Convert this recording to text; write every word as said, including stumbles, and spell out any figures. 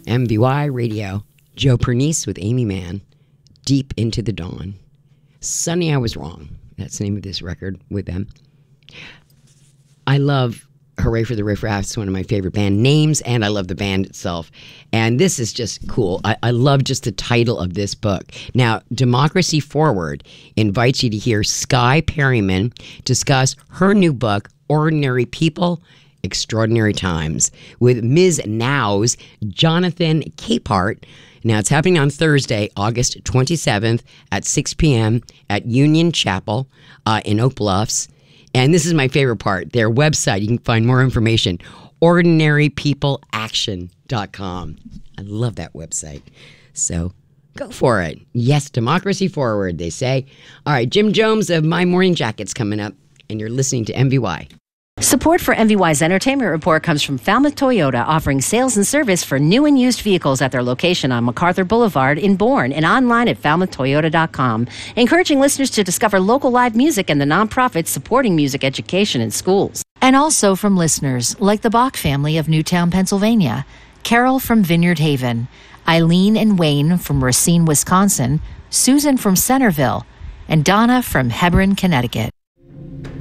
M V Y Radio. Joe Pernice with Amy Mann, Deep Into the Dawn. Sunny, I Was Wrong. That's the name of this record with them. I love Hooray for the Riff Raff. It's one of my favorite band names, and I love the band itself. And this is just cool. I, I love just the title of this book. Now, Democracy Forward invites you to hear Skye Perryman discuss her new book, Ordinary People, Extraordinary Times, with Miz Now's Jonathan Capehart. Now, it's happening on Thursday, August twenty-seventh at six p.m. at Union Chapel uh, in Oak Bluffs. And this is my favorite part. Their website, you can find more information, ordinary people action dot com. I love that website. So go for it. Yes, democracy forward, they say. All right, Jim Jones of My Morning Jacket's coming up, and you're listening to M V Y. Support for M V Y's Entertainment Report comes from Falmouth Toyota, offering sales and service for new and used vehicles at their location on MacArthur Boulevard in Bourne and online at falmouth toyota dot com, encouraging listeners to discover local live music and the nonprofits supporting music education in schools. And also from listeners like the Bach family of Newtown, Pennsylvania, Carol from Vineyard Haven, Eileen and Wayne from Racine, Wisconsin, Susan from Centerville, and Donna from Hebron, Connecticut.